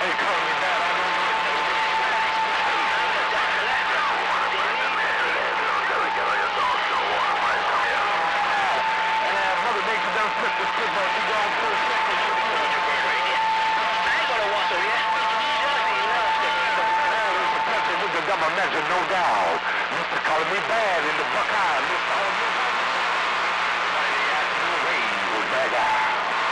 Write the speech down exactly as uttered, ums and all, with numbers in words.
Hey, calling me bad. I don't know. Mother Nature done flipped the script, but she gone full circle. I ain't gonna walk over here. With the double measure, no doubt. Used to calling me bad in the Buckeye